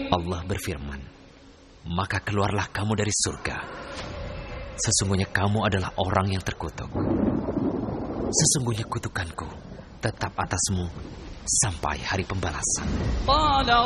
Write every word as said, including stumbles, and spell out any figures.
Allah berfirman, maka keluarlah kamu dari surga. Sesungguhnya kamu adalah orang yang terkutuk. Sesungguhnya kutukanku tetap atasmu sampai hari pembalasan. قال